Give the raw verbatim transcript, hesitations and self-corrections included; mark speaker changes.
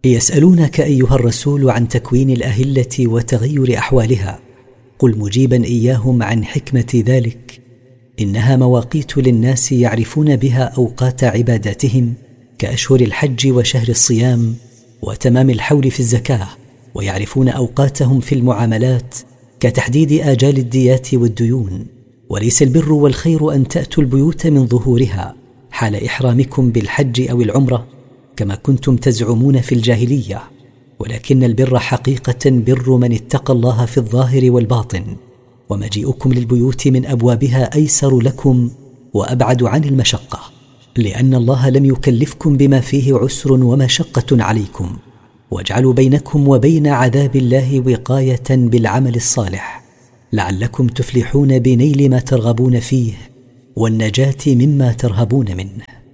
Speaker 1: يسألونك أيها الرسول عن تكوين الأهلة وتغير أحوالها، قل مجيبا إياهم عن حكمة ذلك: إنها مواقيت للناس يعرفون بها أوقات عباداتهم، كأشهر الحج وشهر الصيام وتمام الحول في الزكاة، ويعرفون أوقاتهم في المعاملات، كتحديد آجال الديات والديون. وليس البر والخير أن تأتوا البيوت من ظهورها حال إحرامكم بالحج أو العمرة كما كنتم تزعمون في الجاهلية، ولكن البر حقيقة بر من اتقى الله في الظاهر والباطن، ومجيئكم للبيوت من أبوابها أيسر لكم وأبعد عن المشقة، لأن الله لم يكلفكم بما فيه عسر ومشقة عليكم. واجعلوا بينكم وبين عذاب الله وقاية بالعمل الصالح لعلكم تفلحون بنيل ما ترغبون فيه والنجاة مما ترهبون منه.